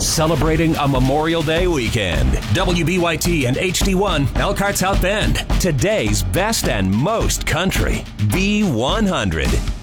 celebrating a Memorial Day weekend. WBYT and HD1, Elkhart South Bend. Today's best and most country. B100.